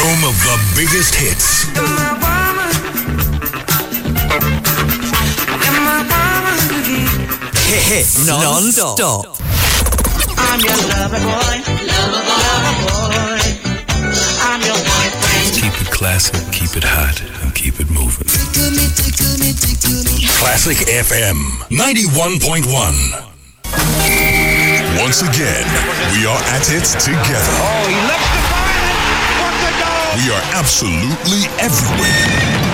Home of the biggest hits. Hits non-stop. I'm your lover boy, lover boy. I'm your boyfriend. Keep it classic, keep it hot, and keep it moving. Classic FM 91.1. Once again, we are at it together. Oh, he left the fire. What a goal! We are absolutely everywhere.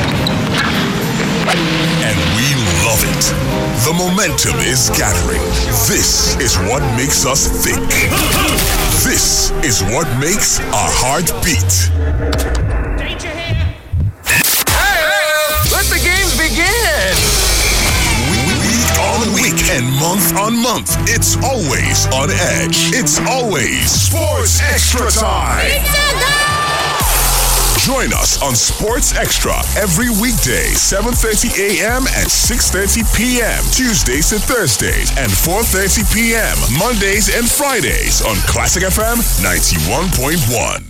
And we love it. The momentum is gathering. This is what makes us think. This is what makes our heart beat. Danger here. Hey, let the games begin. Week on week and month on month, it's always on edge. It's always Sports Extra time. Join us on Sports Extra every weekday, 7:30 a.m. and 6:30 p.m. Tuesdays and Thursdays, and 4:30 p.m. Mondays and Fridays on Classic FM 91.1. And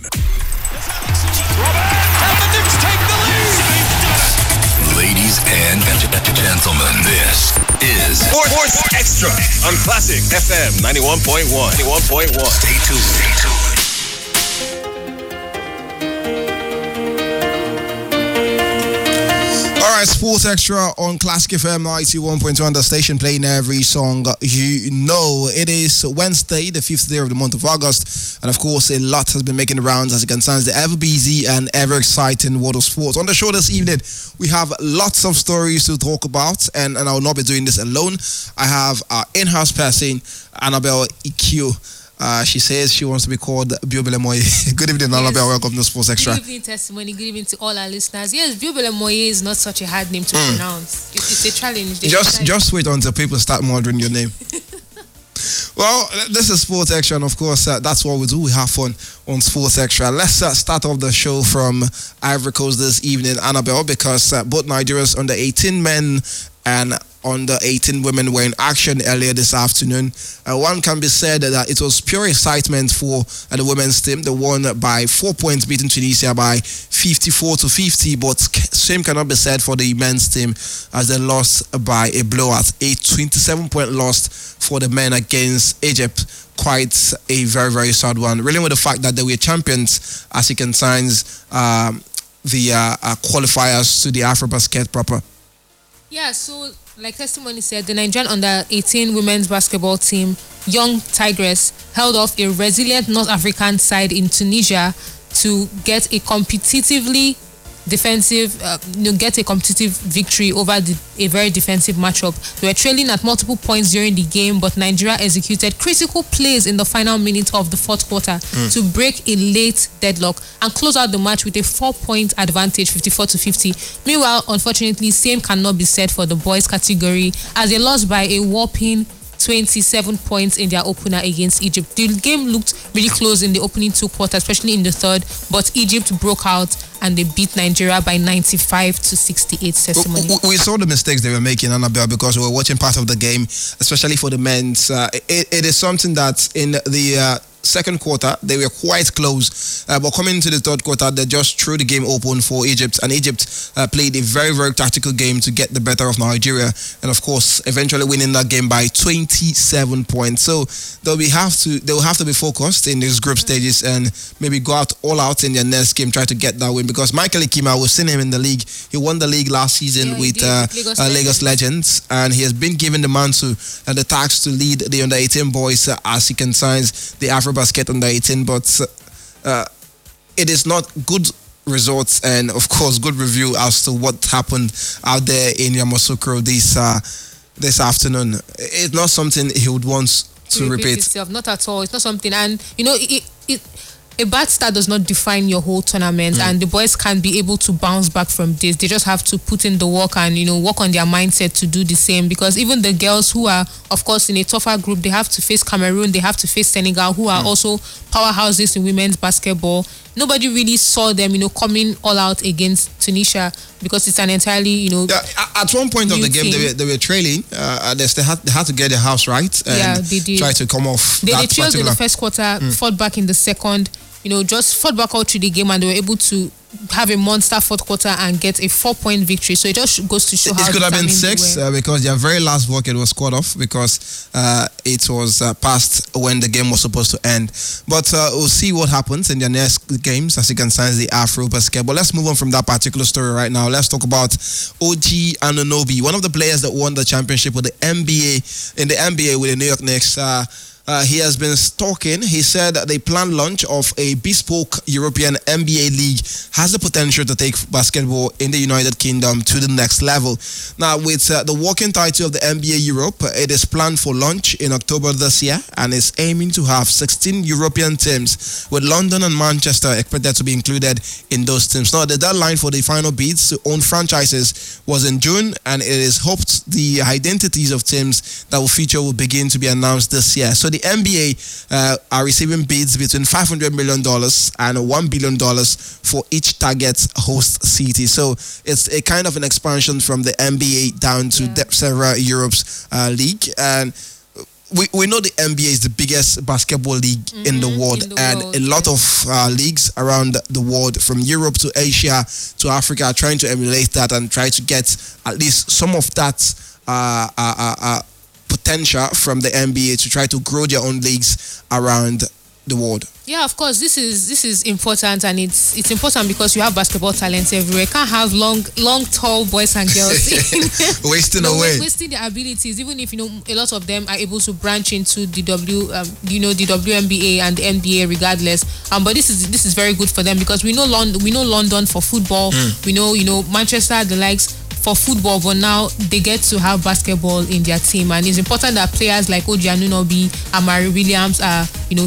the Knicks take the lead. Ladies and gentlemen, this is Sports Extra on Classic FM 91.1. 91.1. Stay tuned. Alright, Sports Extra on Classic FM 91.1, the station playing every song you know. It is Wednesday, the 5th day of the month of August, and of course a lot has been making the rounds as it concerns the ever busy and ever exciting world of sports. On the show this evening, we have lots of stories to talk about, and I will not be doing this alone. I have our in-house person, Annabelle EQ. She says she wants to be called Biobele Moye. Good evening, Annabelle. Welcome to Sports Extra. Good evening, Testimony. Good evening to all our listeners. Yes, Biobele Moye is not such a hard name to pronounce. It's a challenge. Just wait until people start murdering your name. Well, this is Sports Extra, and of course, that's what we do. We have fun on Sports Extra. Let's start off the show from Ivory Coast this evening, Annabelle, because both Nigeria's under 18 men and under 18 women were in action earlier this afternoon. One can be said that it was pure excitement for the women's team. They won by 4 points, beating Tunisia by 54-50, but same cannot be said for the men's team as they lost by a blowout. A 27-point loss for the men against Egypt. Quite a very, very sad one. Really with the fact that they were champions as it concerns the qualifiers to the AfroBasket proper. Yeah, so like Testimony said, the Nigerian under-18 women's basketball team, Young Tigress, held off a resilient North African side in Tunisia to get a competitive victory over a very defensive matchup. They were trailing at multiple points during the game, but Nigeria executed critical plays in the final minute of the fourth quarter to break a late deadlock and close out the match with a 4-point advantage, 54-50. Meanwhile, unfortunately, same cannot be said for the boys category as they lost by a whopping 27 points in their opener against Egypt. The game looked really close in the opening two quarters, especially in the third, but Egypt broke out and they beat Nigeria by 95-68. Testimony. We saw the mistakes they were making, Annabelle, because we were watching part of the game, especially for the men's. It is something that in the second quarter they were quite close, but coming into the third quarter they just threw the game open for Egypt, and Egypt played a very, very tactical game to get the better of Nigeria, and of course eventually winning that game by 27 points. So they will have to be focused in these group stages and maybe go out all out in their next game, try to get that win, because Michael Ikima, we've seen him in the league. He won the league last season with Lagos Legends, and he has been given the mantle and the task to lead the under-18 boys as he consigns the AfroBasket under-18, but it is not good results and of course good review as to what happened out there in Yamoussoukro this afternoon. It's not something he would want to repeat. Itself. Not at all. It's not something, and you know, a bad start does not define your whole tournament, and the boys can be able to bounce back from this. They just have to put in the work and, you know, work on their mindset to do the same, because even the girls who are, of course, in a tougher group, they have to face Cameroon, they have to face Senegal, who are also powerhouses in women's basketball. Nobody really saw them, you know, coming all out against Tunisia, because it's an entirely, you know, at one point of the game they were trailing. They had to get their house right and they did. Try to come off. They trailed in the first quarter, fought back in the second, just fought back out through the game, and they were able to have a monster fourth quarter and get a 4-point victory. So it just goes to show how it could have been determined 6 they were. because their very last bucket was scored off because it was past when the game was supposed to end. But we'll see what happens in their next games as you can sign the Afro Basketball. Let's move on from that particular story right now. Let's talk about OG Anunoby, one of the players that won the championship with the NBA with the New York Knicks. He has been talking. He said that the planned launch of a bespoke European NBA league has the potential to take basketball in the United Kingdom to the next level. Now, with the working title of the NBA Europe, it is planned for launch in October this year and is aiming to have 16 European teams, with London and Manchester expected to be included in those teams. Now, the deadline for the final bids to own franchises was in June, and it is hoped the identities of teams that will feature will begin to be announced this year. So the NBA are receiving bids between $500 million and $1 billion for each target host city. So it's a kind of an expansion from the NBA down to several Europe's league. And we know the NBA is the biggest basketball league in the world, a lot of leagues around the world, from Europe to Asia to Africa, are trying to emulate that and try to get at least some of that potential from the NBA to try to grow their own leagues around the world. Yeah, of course, this is important, and it's important because you have basketball talents everywhere. You can't have long, tall boys and girls wasting away, wasting their abilities. Even if a lot of them are able to branch into the the WNBA and the NBA regardless. But this is very good for them because we know London for football. We know Manchester, the likes, for football, but now they get to have basketball in their team, and it's important that players like OG Anunoby, Amari Williams are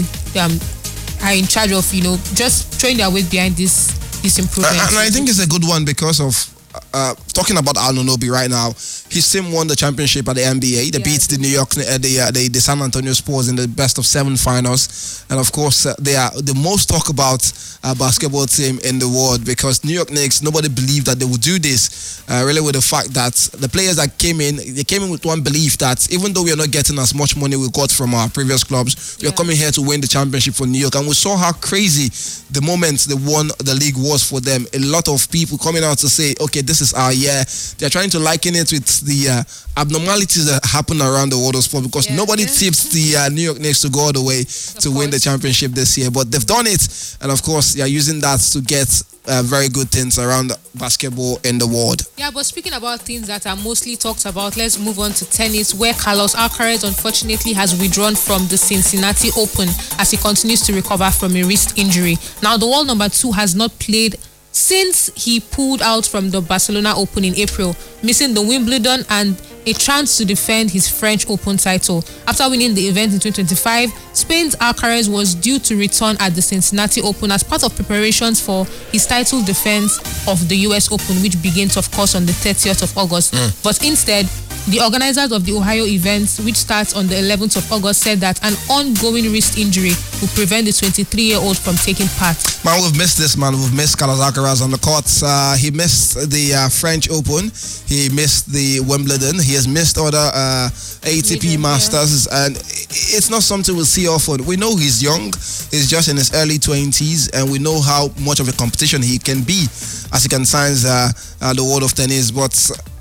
in charge of just throwing their weight behind this improvement. And I think it's a good one because of talking about Anunoby right now. His team won the championship at the NBA. They beat the New York, the San Antonio Spurs in the best of 7 finals, and of course they are the most talked about basketball team in the world because New York Knicks, nobody believed that they would do this. Really, with the fact that the players that came in with one belief that even though we are not getting as much money we got from our previous clubs, we are coming here to win the championship for New York, and we saw how crazy the moment they won the league was for them. A lot of people coming out to say, okay, this is our year. They're trying to liken it with the abnormalities that happen around the world of sport because nobody tipped the New York Knicks to go all the way to win the championship this year, but they've done it, and of course they are using that to get very good things around basketball in the world. Yeah, but speaking about things that are mostly talked about, let's move on to tennis, where Carlos Alcaraz unfortunately has withdrawn from the Cincinnati Open as he continues to recover from a wrist injury. Now, the world number 2 has not played since he pulled out from the Barcelona Open in April, missing the Wimbledon and a chance to defend his French Open title. After winning the event in 2025, Spain's Alcaraz was due to return at the Cincinnati Open as part of preparations for his title defense of the US Open, which begins, of course, on the 30th of August. But instead, the organizers of the Ohio event, which starts on the 11th of August, said that an ongoing wrist injury will prevent the 23-year-old from taking part. Man, we've missed this man. We've missed Carlos Alcaraz on the courts. He missed the French Open. He missed the Wimbledon. He has missed other ATP Masters, and it's not something we'll see often. We know he's young. He's just in his early 20s, and we know how much of a competition he can be as he can sign the world of tennis. But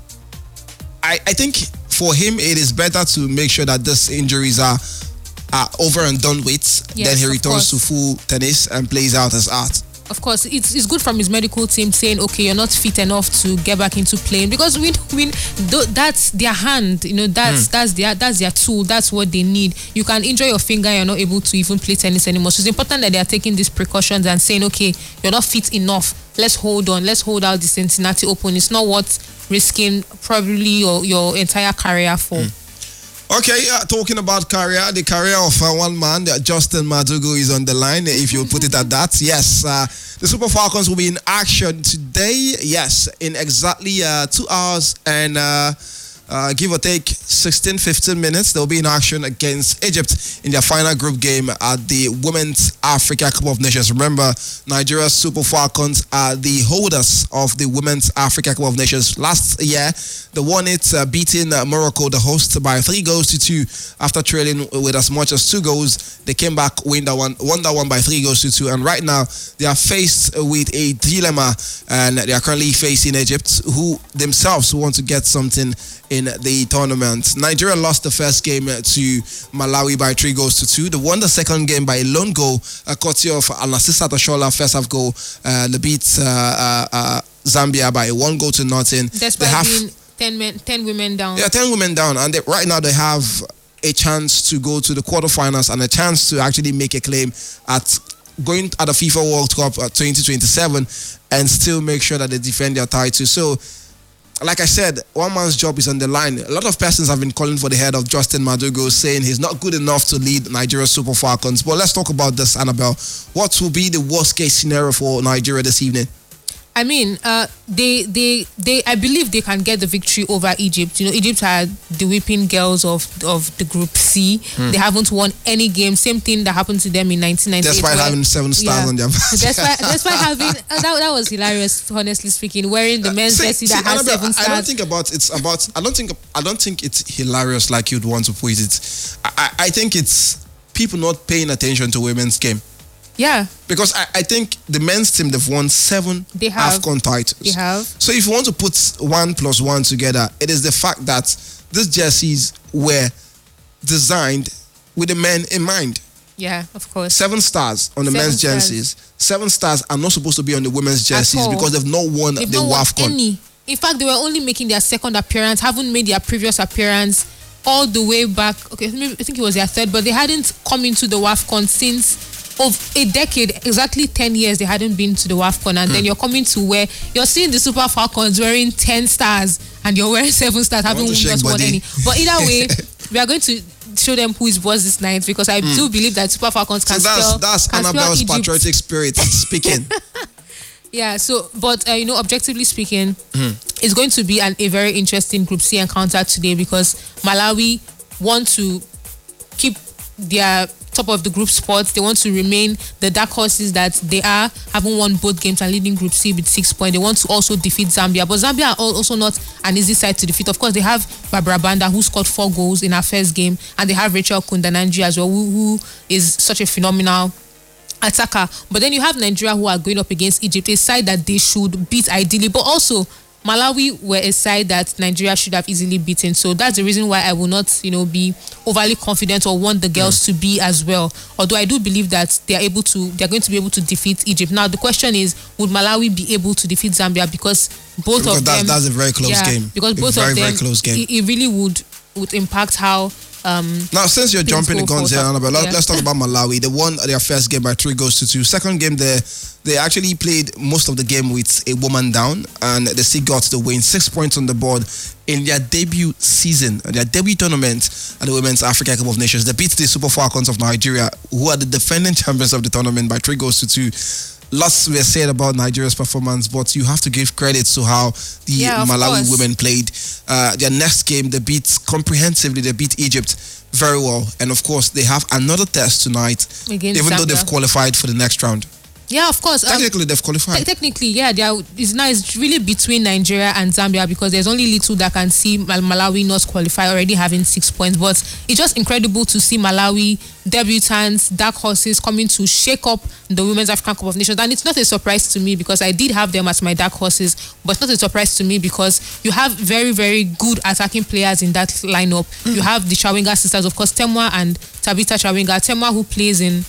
I think for him, it is better to make sure that these injuries are over and done with. Then he returns to full tennis and plays out his art. Of course, it's good from his medical team saying, okay, you're not fit enough to get back into playing, because that's their hand, that's their tool, that's what they need. You can injure your finger, you're not able to even play tennis anymore. So it's important that they are taking these precautions and saying, okay, you're not fit enough. Let's hold on. Let's hold out the Cincinnati Open. It's not worth risking probably your entire career for. Okay, talking about career, the career of one man, Justin Madugu, is on the line, if you put it at that. Yes, the Super Falcons will be in action today. Yes, in exactly 2 hours and give or take 16-15 minutes, they'll be in action against Egypt in their final group game at the Women's Africa Cup of Nations. Remember, Nigeria's Super Falcons are the holders of the Women's Africa Cup of Nations. Last year, they won it, beating Morocco, the host, by 3-2 after trailing with as much as 2 goals. They came back, won that one by 3-2, and right now they are faced with a dilemma, and they are currently facing Egypt, who themselves want to get something in the tournament. Nigeria lost the first game to Malawi by 3-2. They won the second game by a lone goal, courtesy of Al-Nasser Tashola, first half goal. They beat Zambia by 1-0. Despite being 10 women down. Yeah, 10 women down, and right now they have a chance to go to the quarterfinals and a chance to actually make a claim at going at the FIFA World Cup 2027 and still make sure that they defend their title. So, like I said, one man's job is on the line. A lot of persons have been calling for the head of Justin Madugu, saying he's not good enough to lead Nigeria's Super Falcons. But let's talk about this, Annabelle. What will be the worst case scenario for Nigeria this evening? I mean, I believe they can get the victory over Egypt. You know, Egypt are the whipping girls of the Group C. They haven't won any game. Same thing that happened to them in 1998. Despite having 7 stars on their back. Despite having that was hilarious. Honestly speaking, wearing the men's jersey that has Annabelle, 7 stars. I don't think it's hilarious like you'd want to put it. I think it's people not paying attention to women's game. Yeah. Because I think the men's team, they've won 7 AFCON titles. They have. So if you want to put 1 plus 1 together, it is the fact that these jerseys were designed with the men in mind. Yeah, of course. 7 stars on the men's jerseys. 7 stars are not supposed to be on the women's jerseys because they've not won the WAFCON. In fact, they were only making their second appearance, haven't made their previous appearance all the way back. Okay, I think it was their third, but they hadn't come into the WAFCON since of a decade, exactly 10 years they hadn't been to the WAFCON, and then you're coming to where you're seeing the Super Falcons wearing 10 stars and you're wearing 7 stars, haven't just won any. But either way, we are going to show them who is boss this night, because I do believe that Super Falcons can spell. That's Annabelle's patriotic spirit speaking. Yeah, so, but, objectively speaking, it's going to be a very interesting Group C encounter today, because Malawi want to keep their top of the group spots. They want to remain the dark horses that they are, having won both games and leading Group C with 6 points. They want to also defeat Zambia, but Zambia are also not an easy side to defeat. Of course, they have Barbara Banda, who scored 4 goals in her first game, and they have Rachel Kundananji as well, who is such a phenomenal attacker. But then you have Nigeria, who are going up against Egypt, a side that they should beat ideally, but also Malawi were a side that Nigeria should have easily beaten. So that's the reason why I will not, be overly confident or want the girls to be as well. Although I do believe that they're going to be able to defeat Egypt. Now the question is, would Malawi be able to defeat Zambia? Because that's a very close game. Because both of them, very close game. It really would impact how. Now, since you're jumping the guns here, Annabelle, let's talk about Malawi. They won their first game by 3-2. Second game, they actually played most of the game with a woman down, and they still got the win. 6 points on the board in their debut season, their debut tournament at the Women's Africa Cup of Nations. They beat the Super Falcons of Nigeria, who are the defending champions of the tournament, by 3-2. Lots were said about Nigeria's performance, but you have to give credit to how the Malawi women played. Their next game, they beat comprehensively. They beat Egypt very well, and of course, they have another test tonight, even though they've qualified for the next round. Yeah, of course. Technically, they've qualified. Technically, yeah. It's really between Nigeria and Zambia, because there's only little that can see Malawi not qualify, already having 6 points. But it's just incredible to see Malawi debutants, dark horses, coming to shake up the Women's African Cup of Nations. And it's not a surprise to me, because I did have them as my dark horses. But it's not a surprise to me, because you have very, very good attacking players in that lineup. You have the Chawinga sisters, of course, Temwa and Tabitha Chawinga. Temwa, who plays in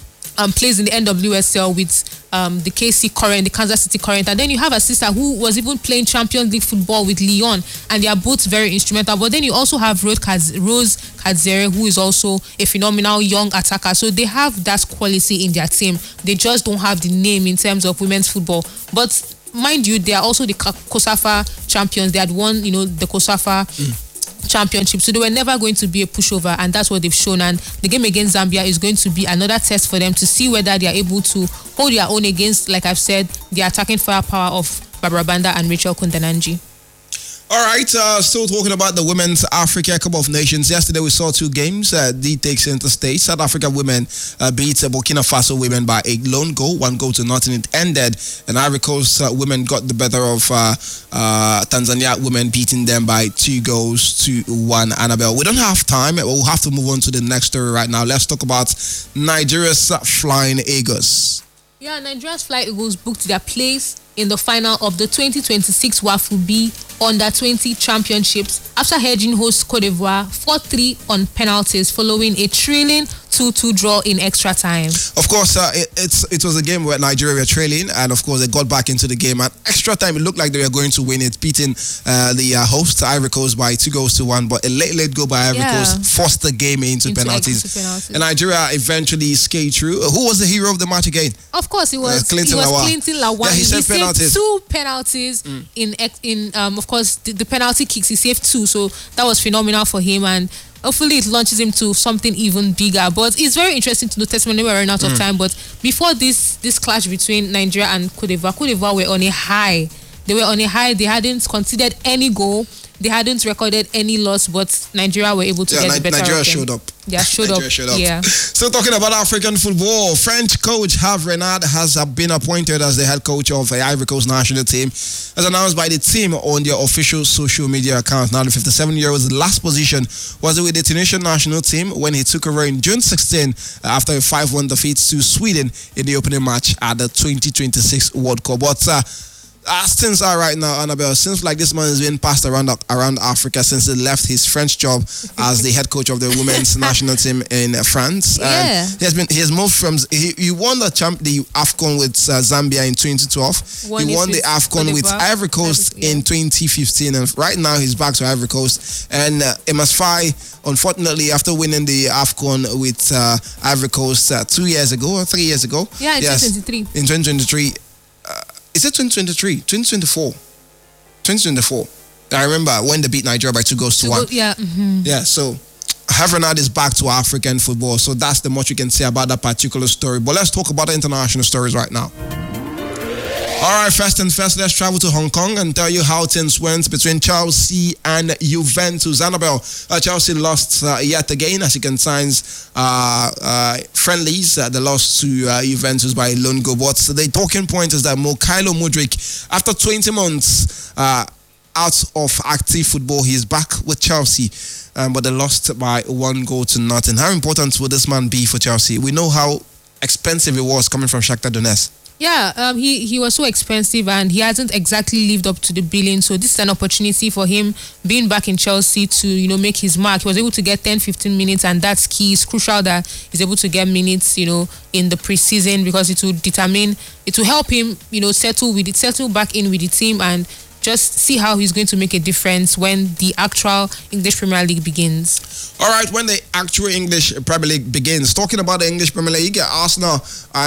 the NWSL with the KC Current, the Kansas City Current, and then you have a sister who was even playing Champions League football with Lyon, and they are both very instrumental. But then you also have Rose Kadzere, who is also a phenomenal young attacker. So they have that quality in their team. They just don't have the name in terms of women's football. But mind you, they are also the COSAFA champions. They had won, the COSAFA championship, so they were never going to be a pushover, and that's what they've shown. And the game against Zambia is going to be another test for them to see whether they are able to hold their own against, like I've said, the attacking firepower of Barbara Banda and Rachel Kundananji. All right, still talking about the Women's Africa Cup of Nations. Yesterday we saw two games. D takes interstate. South Africa women beat Burkina Faso women by a lone goal, 1-0. It ended, and Ivory Coast women got the better of Tanzania women, beating them by 2-1. Annabelle, we don't have time. We'll have to move on to the next story right now. Let's talk about Nigeria's Flying Eagles. Yeah, Nigeria's Flying Eagles booked their place in the final of the 2026 WAFU B Under-20 Championships after hedging host Cote d'Ivoire 4-3 on penalties following a trailing 2-2 draw in extra time. Of course, it was a game where Nigeria were trailing, and of course they got back into the game. At extra time, it looked like they were going to win it, beating the host Ivory Coast by 2-1. But a late goal by Ivory Coast forced the game into penalties. And Nigeria eventually skated through. Who was the hero of the match again? Of course, it was Clinton Lawal. Yeah, he saved penalties. 2 penalties in of course the penalty kicks. He saved 2, so that was phenomenal for him, and hopefully it launches him to something even bigger. But it's very interesting to notice when we were running out of time. But before this clash between Nigeria and Cote d'Ivoire were on a high. They were on a high. They hadn't conceded any goal. They hadn't recorded any loss, but Nigeria were able to get the better Nigeria of them. showed up. Yeah, showed up. Yeah. So talking about African football, French coach Hervé Renard has been appointed as the head coach of the Ivory Coast national team, as announced by the team on their official social media account. Now the 57-year-old's last position was with the Tunisian national team when he took over in June 16 after a 5-1 defeat to Sweden in the opening match at the 2026 World Cup. But as things are right now, Annabelle, seems like this man has been passed around Africa since he left his French job as the head coach of the women's national team in France. Yeah. He has moved from. He won the AFCON with Zambia in 2012. He won the AFCON with Ivory Coast in 2015, and right now he's back to Ivory Coast. And Emas Faye, unfortunately, after winning the AFCON with Ivory Coast 2 years ago or 3 years ago, in 2023. In 2023. Is it 2023? 2024? 2024. I remember when they beat Nigeria by 2-1. Yeah. Mm-hmm. Yeah, so Hervé Renard is back to African football. So that's the much we can say about that particular story. But let's talk about the international stories right now. All right, first, let's travel to Hong Kong and tell you how things went between Chelsea and Juventus. Annabelle, Chelsea lost yet again, as you can signs friendlies. They lost to Juventus by a lone goal. But the talking point is that Mykhailo Mudryk, after 20 months out of active football, he's back with Chelsea. But they lost by 1-0. How important will this man be for Chelsea? We know how expensive it was coming from Shakhtar Donetsk. Yeah, he was so expensive and he hasn't exactly lived up to the billing. So this is an opportunity for him being back in Chelsea to, make his mark. He was able to get 10-15 minutes, and that's key. It's crucial that he's able to get minutes, in the preseason, because it will help him, settle back in with the team and just see how he's going to make a difference when the actual English Premier League begins. All right, when the actual English Premier League begins. Talking about the English Premier League, Arsenal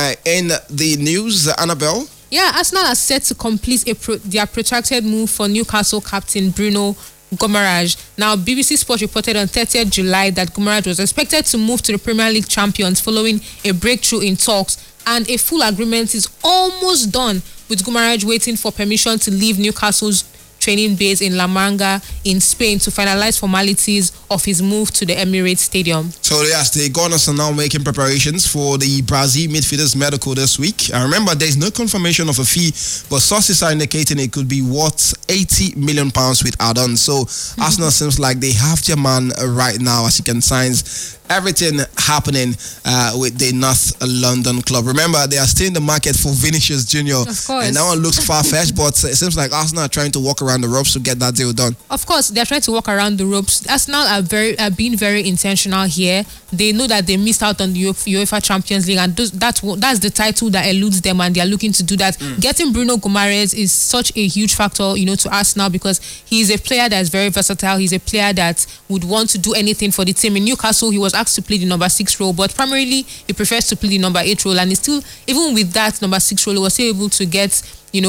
in the news, Annabelle. Yeah, Arsenal are set to complete their protracted move for Newcastle captain Bruno Guimaraes. Now, BBC Sport reported on 30th July that Guimaraes was expected to move to the Premier League champions following a breakthrough in talks, and a full agreement is almost done, with Guimaraes waiting for permission to leave Newcastle's training base in La Manga in Spain to finalize formalities of his move to the Emirates Stadium. So yes, the Gunners are now making preparations for the Brazil midfielder's medical this week. I remember there's no confirmation of a fee, but sources are indicating it could be worth £80 million with add-ons. So Arsenal seems like they have their man right now, as you can signs everything happening with the North London club. Remember, they are still in the market for Vinicius Junior. Of course. And that one looks far-fetched, but it seems like Arsenal are trying to walk around the ropes to get that deal done. Of course, they're trying to walk around the ropes. Arsenal are being very intentional here. They know that they missed out on the UEFA Champions League, and that's the title that eludes them, and they are looking to do that. Getting Bruno Guimaraes is such a huge factor, to Arsenal, because he's a player that is very versatile. He's a player that would want to do anything for the team. In Newcastle, he was asked to play the number 6 role, but primarily he prefers to play the number 8 role, and he's still, even with that number 6 role, he was still able to get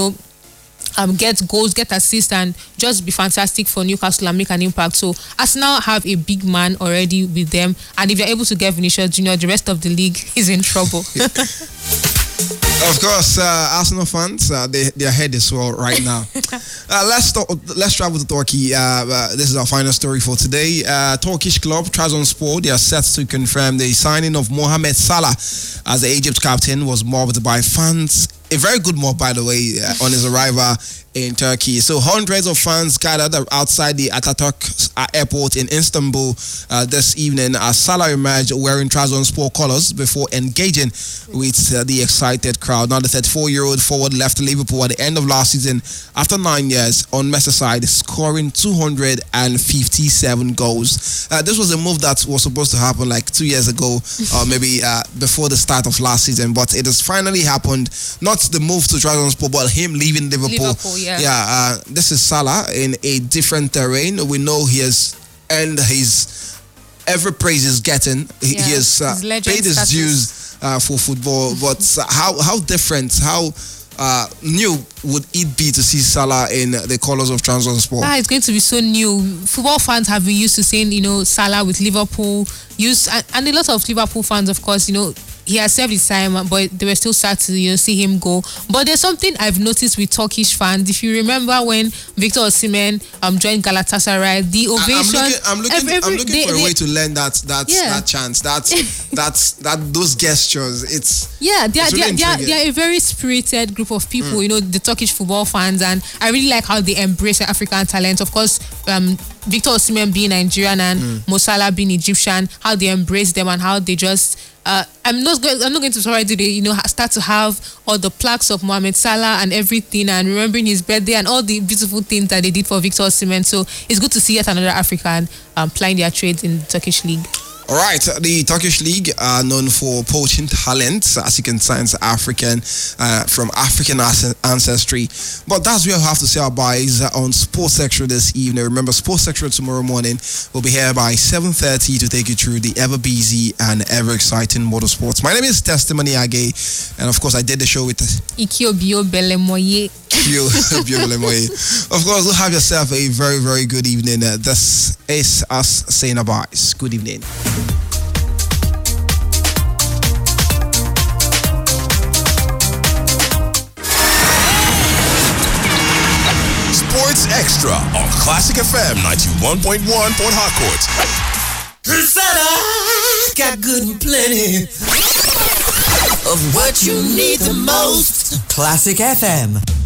goals, get assists, and just be fantastic for Newcastle and make an impact. So Arsenal have a big man already with them, and if you're able to get Vinicius Junior, the rest of the league is in trouble. Of course, Arsenal fans, their head is swell right now. Let's travel to Turkey. This is our final story for today. Turkish club Trabzonspor, they are set to confirm the signing of Mohamed Salah as the Egypt captain was mobbed by fans. A very good mob, by the way, on his arrival in Turkey. So hundreds of fans gathered outside the Ataturk airport in Istanbul this evening as Salah emerged wearing Trabzonspor colours before engaging with the excited crowd. Now the 34-year-old forward left Liverpool at the end of last season after 9 years on Merseyside side, scoring 257 goals. This was a move that was supposed to happen like 2 years ago, or maybe before the start of last season, but it has finally happened. Not the move to Trabzonspor, but him leaving Liverpool. This is Salah in a different terrain. We know he has earned his every praise he's getting. He has paid his dues for football. But how different, how new would it be to see Salah in the colours of Trabzonspor? It's going to be so new. Football fans have been used to seeing, Salah with Liverpool. And a lot of Liverpool fans, of course, he has served his time, but they were still sad to see him go. But there's something I've noticed with Turkish fans. If you remember when Victor Osimhen joined Galatasaray, the ovation. I'm looking for a way to learn that chance, those gestures. They're a very spirited group of people. The Turkish football fans, and I really like how they embrace African talent. Of course, Victor Osimhen being Nigerian and Mo Salah being Egyptian, how they embrace them and how they just. I'm not going to sorry today. Start to have all the plaques of Mohamed Salah and everything, and remembering his birthday and all the beautiful things that they did for Victor Osimhen. So it's good to see yet another African plying their trades in the Turkish league. All right, the Turkish league are known for poaching talents, as you can sense, from African ancestry. But that's where we have to say our byes on Sports Extra this evening. Remember, Sports Extra tomorrow morning will be here by 7:30 to take you through the ever busy and ever exciting motorsports. My name is Testimony Age, and of course, I did the show with Ikiobio Belemoye. Of course, have yourself a very, very good evening. This is us saying our byes. Good evening. Sports Extra on Classic FM 91.1 Port Harcourt. Crusader got good and plenty of what you need the most. Classic FM.